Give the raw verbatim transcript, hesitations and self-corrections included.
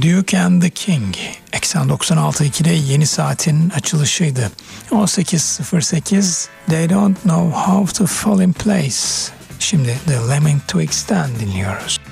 Duke and the King. Eksen doksan altı ikide yeni saatin açılışıydı. on sekiz sıfır sekiz They Don't Know How to Fall in Place. Şimdi The Lemming Twigs'ten dinliyoruz.